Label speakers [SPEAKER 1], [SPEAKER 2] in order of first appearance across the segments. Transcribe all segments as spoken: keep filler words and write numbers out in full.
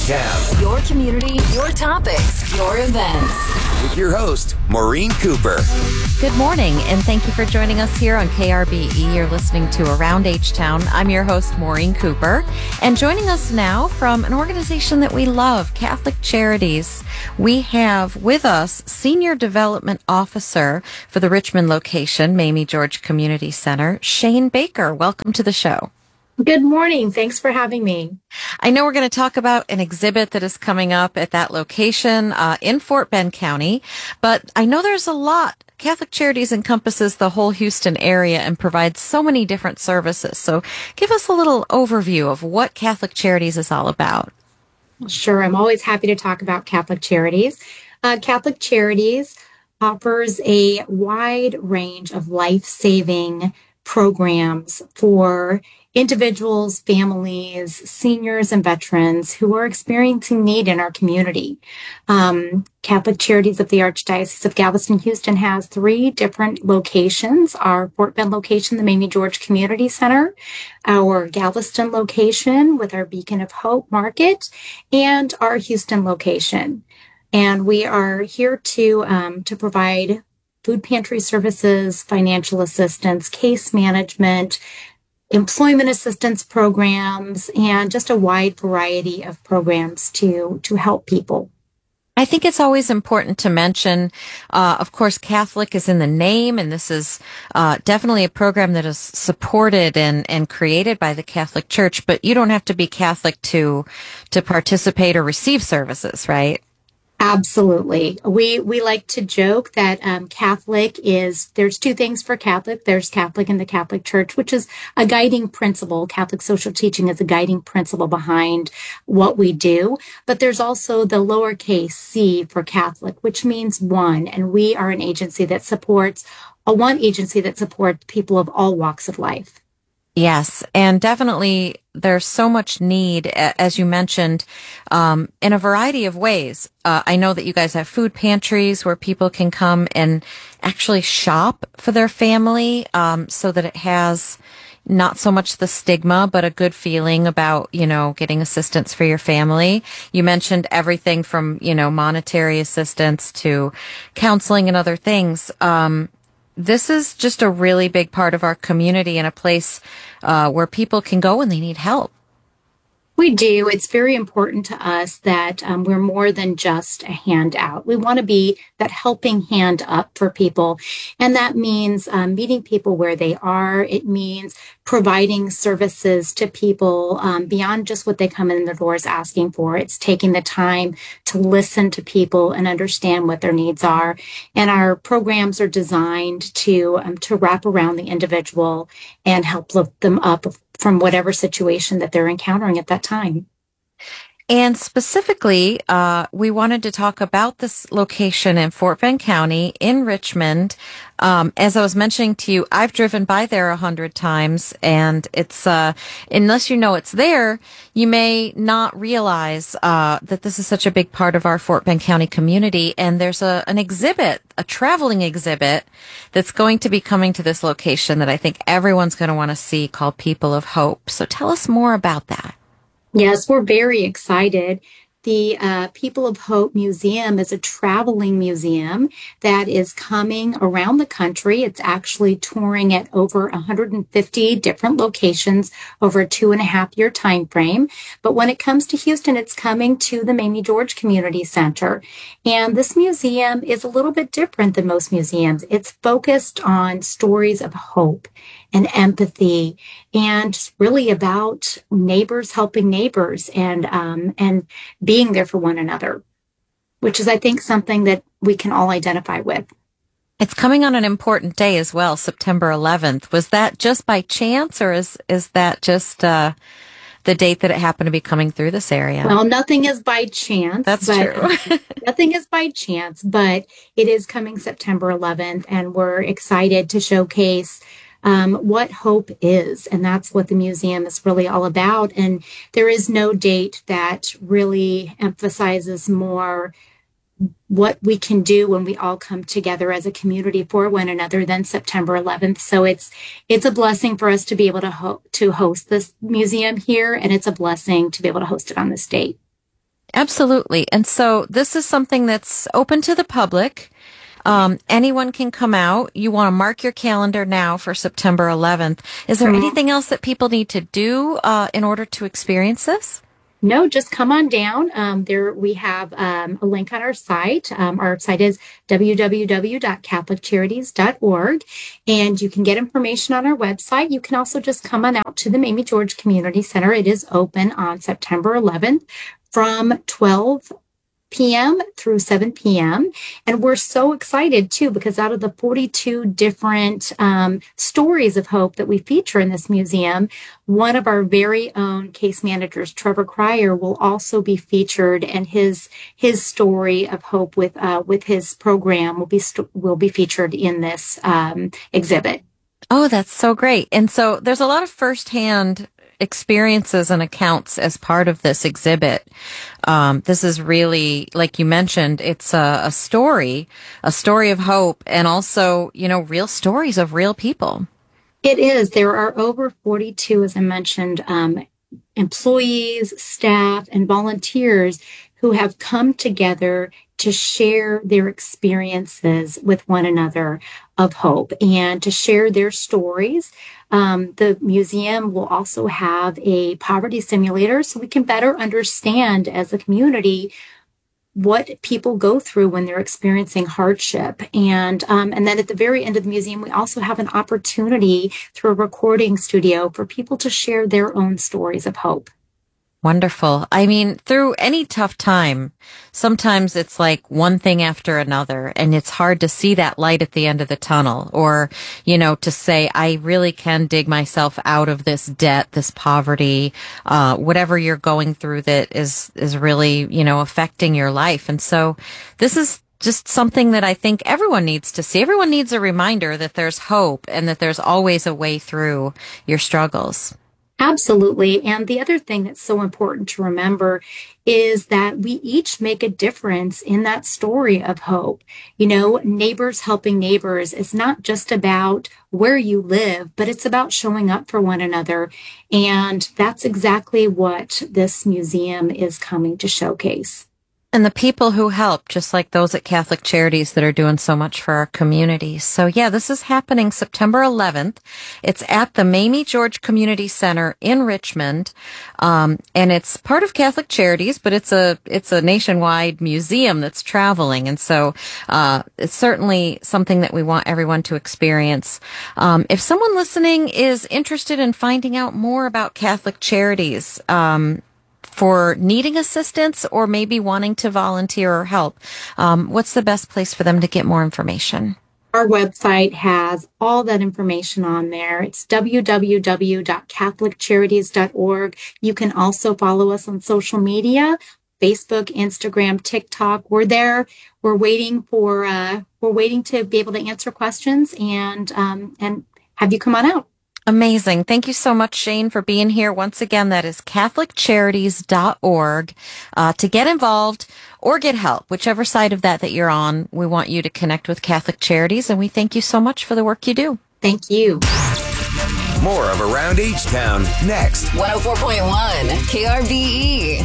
[SPEAKER 1] H-Town.
[SPEAKER 2] Your community, your topics, your events.
[SPEAKER 1] With your host, Maureen Cooper.
[SPEAKER 3] Good morning, and thank you for joining us here on K R B E. You're listening to Around H-Town. I'm your host, Maureen Cooper. And joining us now from an organization that we love, Catholic Charities, we have with us Senior Development Officer for the Richmond location, Mamie George Community Center, Shane Baker. Welcome to the show.
[SPEAKER 4] Good morning. Thanks for having me.
[SPEAKER 3] I know we're going to talk about an exhibit that is coming up at that location uh, in Fort Bend County, but I know there's a lot. Catholic Charities encompasses the whole Houston area and provides so many different services. So give us a little overview of what Catholic Charities is all about.
[SPEAKER 4] Sure. I'm always happy to talk about Catholic Charities. Uh, Catholic Charities offers a wide range of life-saving programs for individuals, families, seniors, and veterans who are experiencing need in our community. Um, Catholic Charities of the Archdiocese of Galveston-Houston has three different locations. Our Fort Bend location, the Mamie George Community Center, our Galveston location with our Beacon of Hope Market, and our Houston location. And we are here to um, to provide food pantry services, financial assistance, case management, employment assistance programs, and just a wide variety of programs to, to help people.
[SPEAKER 3] I think it's always important to mention, uh, of course, Catholic is in the name, and this is uh, definitely a program that is supported and, and created by the Catholic Church, but you don't have to be Catholic to to participate or receive services, right?
[SPEAKER 4] Absolutely. We we like to joke that um, Catholic is, there's two things for Catholic. There's Catholic in the Catholic Church, which is a guiding principle. Catholic social teaching is a guiding principle behind what we do. But there's also the lowercase c for Catholic, which means one. And we are an agency that supports, a one agency that supports people of all walks of life.
[SPEAKER 3] Yes, and definitely there's so much need, as you mentioned, um, in a variety of ways. Uh, I know that you guys have food pantries where people can come and actually shop for their family, um, so that it has not so much the stigma, but a good feeling about, you know, getting assistance for your family. You mentioned everything from, you know, monetary assistance to counseling and other things. Um, This is just a really big part of our community and a place uh, where people can go when they need help.
[SPEAKER 4] We do. It's very important to us that um, we're more than just a handout. We want to be that helping hand up for people. And that means um, meeting people where they are. It means providing services to people um, beyond just what they come in the doors asking for. It's taking the time to listen to people and understand what their needs are. And our programs are designed to um, to wrap around the individual and help lift them up from whatever situation that they're encountering at that time.
[SPEAKER 3] And specifically, uh, we wanted to talk about this location in Fort Bend County in Richmond. Um, as I was mentioning to you, I've driven by there a hundred times, and it's, uh, unless you know it's there, you may not realize, uh, that this is such a big part of our Fort Bend County community. And there's a, an exhibit, a traveling exhibit that's going to be coming to this location that I think everyone's going to want to see called People of Hope. So tell us more about that.
[SPEAKER 4] Yes, we're very excited. The uh, People of Hope Museum is a traveling museum that is coming around the country. It's actually touring at over one hundred fifty different locations over a two and a half year time frame. But when it comes to Houston, it's coming to the Mamie George Community Center. And this museum is a little bit different than most museums. It's focused on stories of hope and empathy, and really about neighbors helping neighbors and um, and being there for one another, which is, I think, something that we can all identify with.
[SPEAKER 3] It's coming on an important day as well, September eleventh. Was that just by chance, or is is that just uh, the date that it happened to be coming through this area?
[SPEAKER 4] Well, nothing is by chance.
[SPEAKER 3] That's
[SPEAKER 4] but,
[SPEAKER 3] true.
[SPEAKER 4] Nothing is by chance, but it is coming September eleventh, and we're excited to showcase Um, what hope is. And that's what the museum is really all about. And there is no date that really emphasizes more what we can do when we all come together as a community for one another than September eleventh. So it's it's a blessing for us to be able to ho- to host this museum here, and it's a blessing to be able to host it on this date.
[SPEAKER 3] Absolutely. And so this is something that's open to the public. Um, anyone can come out. You want to mark your calendar now for September eleventh. Is there mm-hmm. anything else that people need to do uh, in order to experience this?
[SPEAKER 4] No, just come on down. Um, there we have um, a link on our site. Um, our site is w w w dot catholic charities dot org, and you can get information on our website. You can also just come on out to the Mamie George Community Center. It is open on September eleventh from twelve p.m. through seven p.m. And we're so excited, too, because out of the forty-two different um, stories of hope that we feature in this museum, one of our very own case managers, Trevor Cryer, will also be featured, and his his story of hope with uh, with his program will be st- will be featured in this um, exhibit.
[SPEAKER 3] Oh, that's so great. And so there's a lot of firsthand experiences and accounts as part of this exhibit. Um, this is really, like you mentioned, it's a, a story, a story of hope, and also, you know, real stories of real people.
[SPEAKER 4] It is. There are over forty-two, as I mentioned, um, employees, staff, and volunteers who have come together to share their experiences with one another of hope and to share their stories. Um, the museum will also have a poverty simulator so we can better understand as a community what people go through when they're experiencing hardship. And um, and then at the very end of the museum, we also have an opportunity through a recording studio for people to share their own stories of hope.
[SPEAKER 3] Wonderful. I mean, through any tough time, sometimes it's like one thing after another, and it's hard to see that light at the end of the tunnel, or, you know, to say, I really can dig myself out of this debt, this poverty, uh, whatever you're going through that is, is really, you know, affecting your life. And so this is just something that I think everyone needs to see. Everyone needs a reminder that there's hope and that there's always a way through your struggles.
[SPEAKER 4] Absolutely. And the other thing that's so important to remember is that we each make a difference in that story of hope. You know, neighbors helping neighbors is not just about where you live, but it's about showing up for one another. And that's exactly what this museum is coming to showcase.
[SPEAKER 3] And the people who help, just like those at Catholic Charities that are doing so much for our community. So yeah, this is happening September eleventh. It's at the Mamie George Community Center in Richmond. Um, and it's part of Catholic Charities, but it's a, it's a nationwide museum that's traveling. And so, uh, it's certainly something that we want everyone to experience. Um, if someone listening is interested in finding out more about Catholic Charities, um, for needing assistance or maybe wanting to volunteer or help, um, what's the best place for them to get more information?
[SPEAKER 4] Our website has all that information on there. It's w w w dot catholic charities dot org. You can also follow us on social media, Facebook, Instagram, TikTok. We're there. We're waiting for, uh, we're waiting to be able to answer questions and, um, and have you come on out.
[SPEAKER 3] Amazing. Thank you so much, Shane, for being here. Once again, that is catholic charities dot org. Uh, to get involved or get help, whichever side of that that you're on, we want you to connect with Catholic Charities, and we thank you so much for the work you do.
[SPEAKER 4] Thank you.
[SPEAKER 1] More of Around H-Town next.
[SPEAKER 2] one oh four point one K R B E.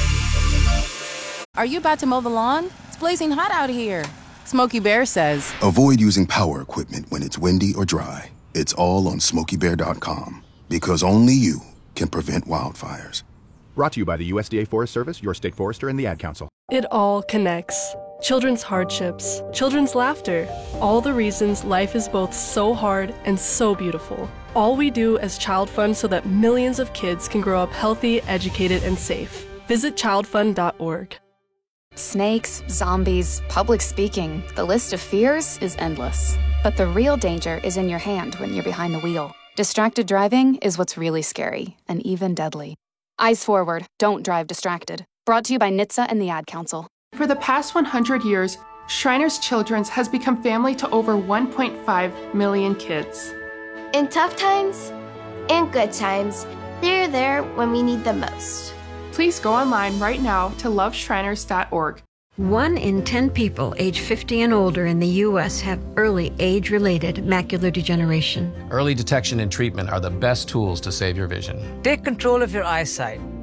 [SPEAKER 5] Are you about to mow the lawn? It's blazing hot out here. Smokey Bear says,
[SPEAKER 6] avoid using power equipment when it's windy or dry. It's all on smokey bear dot com, because only you can prevent wildfires.
[SPEAKER 7] Brought to you by the U S D A Forest Service, your state forester, and the Ad Council.
[SPEAKER 8] It all connects. Children's hardships, children's laughter, all the reasons life is both so hard and so beautiful. All we do as Child Fund so that millions of kids can grow up healthy, educated, and safe. Visit child fund dot org.
[SPEAKER 9] Snakes, zombies, public speaking, the list of fears is endless. But the real danger is in your hand when you're behind the wheel. Distracted driving is what's really scary and even deadly. Eyes forward, don't drive distracted. Brought to you by N H T S A and the Ad Council.
[SPEAKER 10] For the past one hundred years, Shriners Children's has become family to over one point five million kids.
[SPEAKER 11] In tough times and good times, they're there when we need them most.
[SPEAKER 10] Please go online right now to love shriners dot org.
[SPEAKER 12] One in ten people age fifty and older in the U S have early age-related macular degeneration.
[SPEAKER 13] Early detection and treatment are the best tools to save your vision.
[SPEAKER 14] Take control of your eyesight.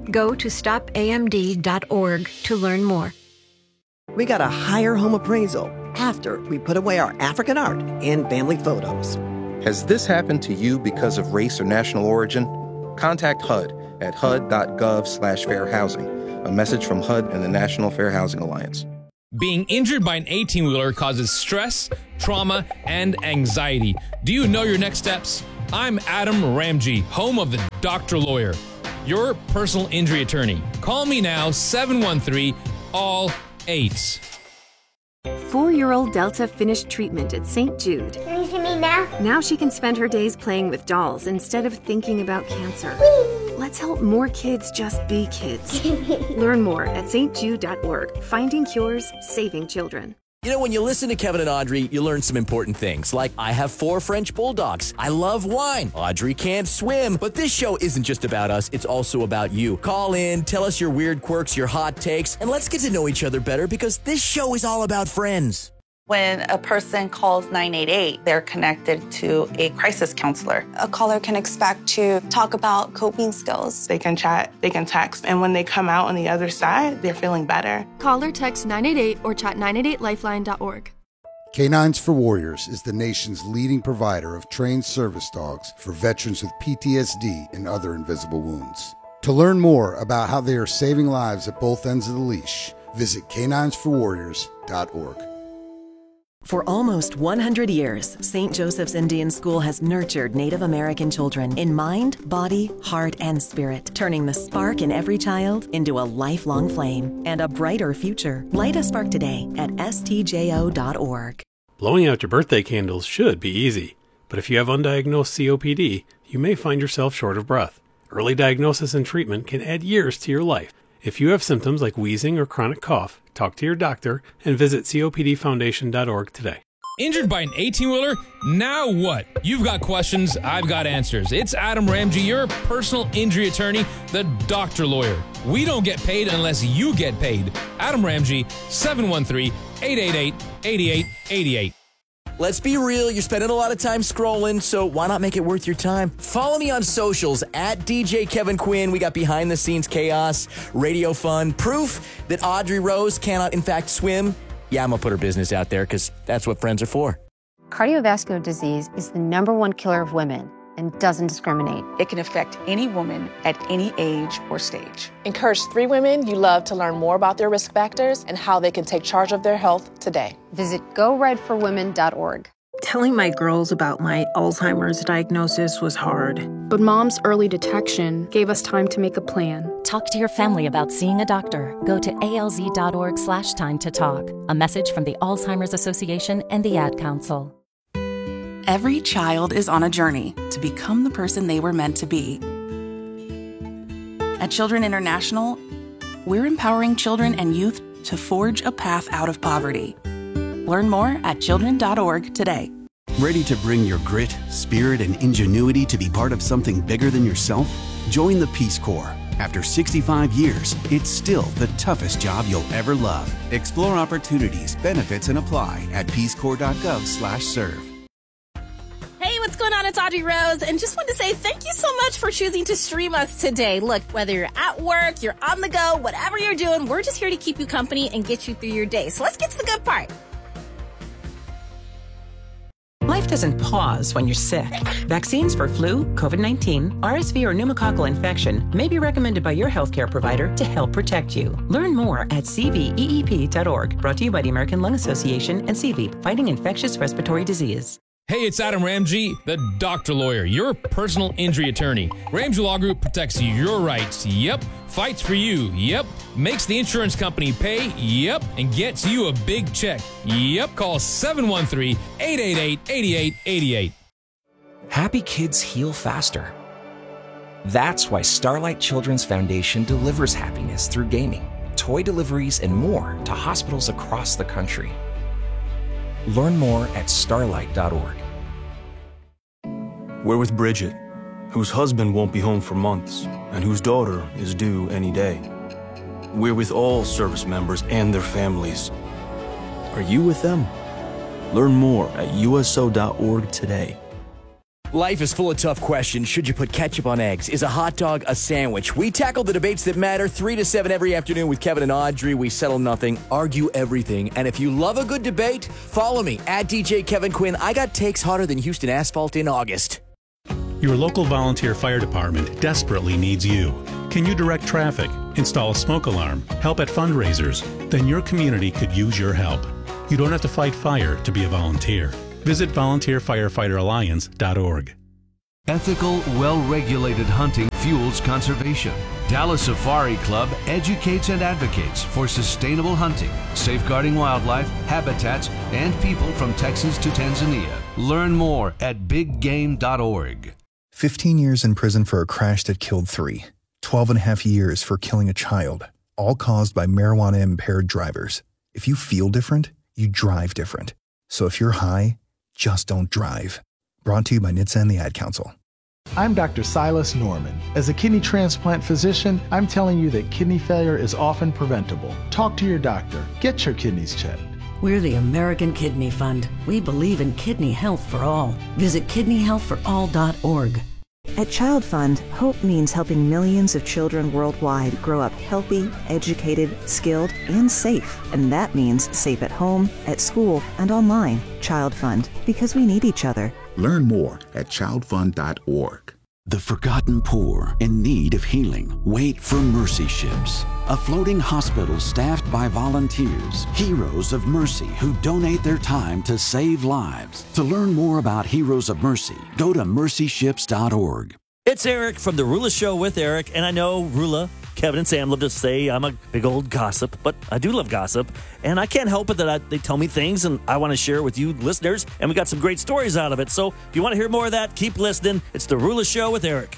[SPEAKER 12] Go to stop A M D dot org to learn more.
[SPEAKER 13] We got a higher home appraisal after we put away our African art and family photos.
[SPEAKER 14] Has this happened to you because of race or national origin? Contact H U D at H U D dot gov slash fair housing. A message from H U D and the National Fair Housing Alliance.
[SPEAKER 15] Being injured by an eighteen-wheeler causes stress, trauma, and anxiety. Do you know your next steps? I'm Adam Ramji, home of the Doctor Lawyer, your personal injury attorney. Call me now, seven one three, all eight.
[SPEAKER 16] Four-year-old Delta finished treatment at Saint Jude.
[SPEAKER 11] Can you see me now?
[SPEAKER 16] Now she can spend her days playing with dolls instead of thinking about cancer.
[SPEAKER 11] Whee!
[SPEAKER 16] Let's help more kids just be kids. Learn more at S T jude dot org. Finding cures, saving children.
[SPEAKER 17] You know, when you listen to Kevin and Audrey, you learn some important things, like I have four French bulldogs. I love wine. Audrey can't swim. But this show isn't just about us. It's also about you. Call in, tell us your weird quirks, your hot takes, and let's get to know each other better because this show is all about friends.
[SPEAKER 18] When a person calls nine eight eight, they're connected to a crisis counselor.
[SPEAKER 19] A caller can expect to talk about coping skills.
[SPEAKER 20] They can chat, they can text, and when they come out on the other side, they're feeling better.
[SPEAKER 21] Call or text nine eight eight or chat nine eight eight lifeline dot org.
[SPEAKER 22] Canines for Warriors is the nation's leading provider of trained service dogs for veterans with P T S D and other invisible wounds. To learn more about how they are saving lives at both ends of the leash, visit canines for warriors dot org.
[SPEAKER 23] For almost one hundred years, Saint Joseph's Indian School has nurtured Native American children in mind, body, heart, and spirit, turning the spark in every child into a lifelong flame and a brighter future. Light a spark today at S T J O dot org.
[SPEAKER 24] Blowing out your birthday candles should be easy, but if you have undiagnosed C O P D, you may find yourself short of breath. Early diagnosis and treatment can add years to your life. If you have symptoms like wheezing or chronic cough, talk to your doctor and visit C O P D foundation dot org today.
[SPEAKER 15] Injured by an eighteen-wheeler? Now what? You've got questions, I've got answers. It's Adam Ramji, your personal injury attorney, the Doctor Lawyer. We don't get paid unless you get paid. Adam Ramji, seven one three, eight eight eight, eight eight eight eight.
[SPEAKER 17] Let's be real, you're spending a lot of time scrolling, so why not make it worth your time? Follow me on socials, at D J Kevin Quinn. We got behind-the-scenes chaos, radio fun, proof that Audrey Rose cannot, in fact, swim. Yeah, I'm going to put her business out there because that's what friends are for.
[SPEAKER 25] Cardiovascular disease is the number one killer of women and doesn't discriminate.
[SPEAKER 26] It can affect any woman at any age or stage.
[SPEAKER 27] Encourage three women you love to learn more about their risk factors and how they can take charge of their health today.
[SPEAKER 25] Visit go red for women dot org.
[SPEAKER 28] Telling my girls about my Alzheimer's diagnosis was hard.
[SPEAKER 29] But Mom's early detection gave us time to make a plan.
[SPEAKER 30] Talk to your family about seeing a doctor. Go to A L Z dot org slash time to talk. A message from the Alzheimer's Association and the Ad Council.
[SPEAKER 5] Every child is on a journey to become the person they were meant to be. At Children International, we're empowering children and youth to forge a path out of poverty. Learn more at children dot org today.
[SPEAKER 31] Ready to bring your grit, spirit, and ingenuity to be part of something bigger than yourself? Join the Peace Corps. After sixty-five years, it's still the toughest job you'll ever love. Explore opportunities, benefits, and apply at peace corps dot gov slash serve.
[SPEAKER 32] Hey, what's going on? It's Audrey Rose, and just wanted to say thank you so much for choosing to stream us today. Look, whether you're at work, you're on the go, whatever you're doing, we're just here to keep you company and get you through your day. So let's get to the good part.
[SPEAKER 33] Life doesn't pause when you're sick. Vaccines for flu, COVID nineteen, R S V, or pneumococcal infection may be recommended by your healthcare provider to help protect you. Learn more at C V E E P dot org. Brought to you by the American Lung Association and C V, fighting infectious respiratory disease.
[SPEAKER 15] Hey, it's Adam Ramji, the Doctor Lawyer, your personal injury attorney. Ramji Law Group protects your rights, yep. Fights for you, yep. Makes the insurance company pay, yep. And gets you a big check, yep. Call seven one three, eight eight eight, eight eight eight eight.
[SPEAKER 34] Happy kids heal faster. That's why Starlight Children's Foundation delivers happiness through gaming, toy deliveries, and more to hospitals across the country. Learn more at starlight dot org.
[SPEAKER 35] We're with Bridget, whose husband won't be home for months and whose daughter is due any day. We're with all service members and their families. Are you with them? Learn more at U S O dot org today.
[SPEAKER 17] Life is full of tough questions. Should you put ketchup on eggs? Is a hot dog a sandwich? We tackle the debates that matter three to seven every afternoon with Kevin and Audrey. We settle nothing, argue everything. And if you love a good debate, follow me at D J Kevin Quinn. I got takes hotter than Houston asphalt in August.
[SPEAKER 1] Your local volunteer fire department desperately needs you. Can you direct traffic, install a smoke alarm, help at fundraisers? Then your community could use your help. You don't have to fight fire to be a volunteer. Visit volunteer firefighter alliance dot org.
[SPEAKER 2] Ethical, well-regulated hunting fuels conservation. Dallas Safari Club educates and advocates for sustainable hunting, safeguarding wildlife, habitats, and people from Texas to Tanzania. Learn more at big game dot org.
[SPEAKER 3] fifteen years in prison for a crash that killed three. twelve and a half years for killing a child, all caused by marijuana-impaired drivers. If you feel different, you drive different. So if you're high, just don't drive. Brought to you by N H T S A and the Ad Council.
[SPEAKER 4] I'm Doctor Silas Norman. As a kidney transplant physician, I'm telling you that kidney failure is often preventable. Talk to your doctor. Get your kidneys checked.
[SPEAKER 6] We're the American Kidney Fund. We believe in kidney health for all. Visit kidney health for all dot org.
[SPEAKER 7] At Child Fund, hope means helping millions of children worldwide grow up healthy, educated, skilled, and safe. And that means safe at home, at school, and online. Child Fund, because we need each other.
[SPEAKER 8] Learn more at child fund dot org.
[SPEAKER 31] The forgotten poor in need of healing wait for Mercy Ships, a floating hospital staffed by volunteers, heroes of mercy who donate their time to save lives. To learn more about Heroes of Mercy, go to mercy ships dot org.
[SPEAKER 9] It's Eric from The Rula Show with Eric, and I know Rula, Kevin, and Sam love to say I'm a big old gossip, but I do love gossip, and I can't help it that I, they tell me things, and I want to share with you listeners, and we got some great stories out of it. So if you want to hear more of that, keep listening. It's The Rula Show with Eric.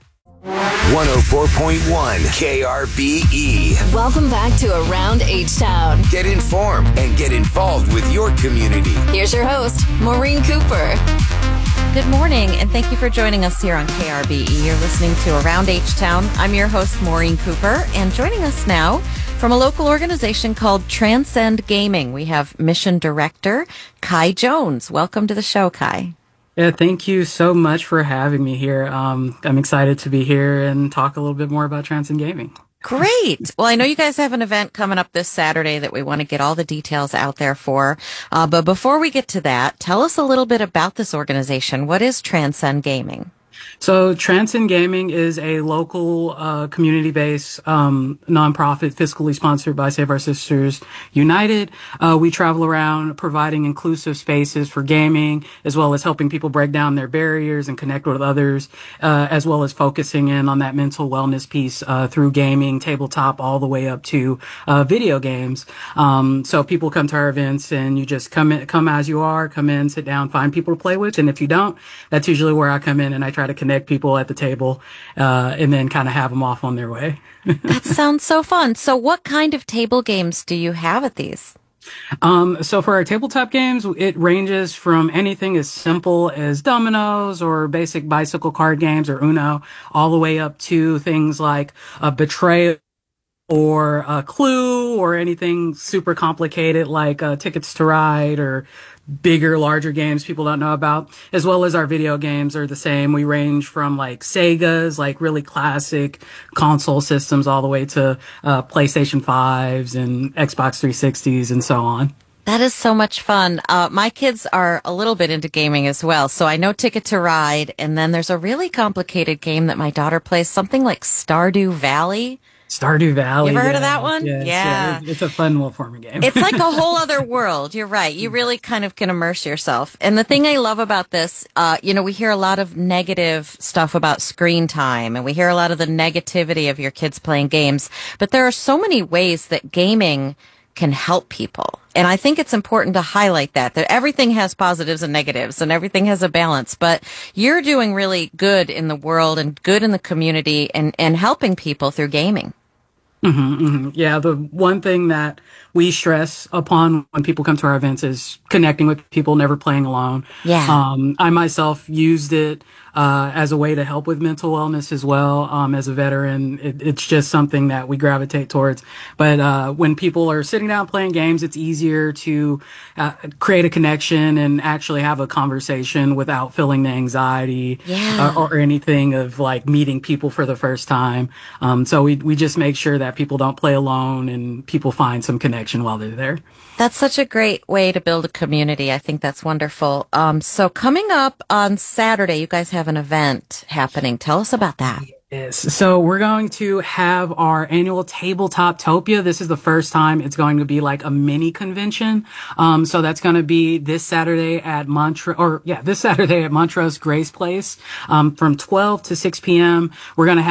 [SPEAKER 10] one oh four point one K R B E.
[SPEAKER 11] Welcome back to Around H-Town.
[SPEAKER 10] Get informed and get involved with your community.
[SPEAKER 11] Here's your host, Maureen Cooper.
[SPEAKER 12] Good morning, and thank you for joining us here on K R B E. You're listening to Around H-Town. I'm your host, Maureen Cooper, and joining us now from a local organization called Transcend Gaming, we have Mission Director Kai Jones. Welcome to the show, Kai.
[SPEAKER 13] Yeah, thank you so much for having me here. Um, I'm excited to be here and talk a little bit more about Transcend Gaming.
[SPEAKER 12] Great. Well, I know you guys have an event coming up this Saturday that we want to get all the details out there for. Uh, but before we get to that, tell us a little bit about this organization. What is Transcend Gaming?
[SPEAKER 13] So Transcend Gaming is a local uh, community-based um, nonprofit fiscally sponsored by Save Our Sisters United. Uh, we travel around providing inclusive spaces for gaming, as well as helping people break down their barriers and connect with others, uh, as well as focusing in on that mental wellness piece uh, through gaming, tabletop, all the way up to uh, video games. Um, so people come to our events and you just come in, come as you are, come in, sit down, find people to play with. And if you don't, that's usually where I come in and I try to connect people at the table, uh, and then kind of have them off on their way.
[SPEAKER 12] That sounds so fun. So what kind of table games do you have at these?
[SPEAKER 13] Um, so for our tabletop games, it ranges from anything as simple as dominoes or basic bicycle card games or Uno, all the way up to things like a Betrayal or a Clue or anything super complicated like uh, Tickets to Ride or bigger, larger games people don't know about, as well as our video games are the same. We range from like Segas, like really classic console systems, all the way to uh, PlayStation fives and Xbox three sixties and so on.
[SPEAKER 12] That is so much fun. Uh, my kids are a little bit into gaming as well. So I know Ticket to Ride, and then there's a really complicated game that my daughter plays, something like Stardew Valley.
[SPEAKER 13] Stardew Valley.
[SPEAKER 12] You ever
[SPEAKER 13] yeah.
[SPEAKER 12] heard of that one?
[SPEAKER 13] Yes,
[SPEAKER 12] yeah.
[SPEAKER 13] yeah. It's a fun little form of game.
[SPEAKER 12] It's like a whole other world. You're right. You really kind of can immerse yourself. And the thing I love about this, uh, you know, we hear a lot of negative stuff about screen time, and we hear a lot of the negativity of your kids playing games. But there are so many ways that gaming can help people. And I think it's important to highlight that, that everything has positives and negatives and everything has a balance, but you're doing really good in the world and good in the community and, and helping people through gaming.
[SPEAKER 13] Mm-hmm, mm-hmm. Yeah, the one thing that we stress upon when people come to our events is connecting with people, never playing alone.
[SPEAKER 12] Yeah.
[SPEAKER 13] Um, I myself used it uh, as a way to help with mental wellness as well. Um, as a veteran, it, it's just something that we gravitate towards. But uh, when people are sitting down playing games, it's easier to uh, create a connection and actually have a conversation without feeling the anxiety
[SPEAKER 12] Yeah.
[SPEAKER 13] uh, or anything of like meeting people for the first time. Um, so we we just make sure that people don't play alone and people find some connection while they're there.
[SPEAKER 12] That's such a great way to build a community. I think that's wonderful. Um, so coming up on Saturday, you guys have an event happening. Tell us about that.
[SPEAKER 13] Yes. So we're going to have our annual Tabletop Topia. This is the first time it's going to be like a mini convention. Um, so that's going to be this Saturday at Montrose, or yeah, this Saturday at Montrose Grace Place, um, from twelve to six p.m. We're going to have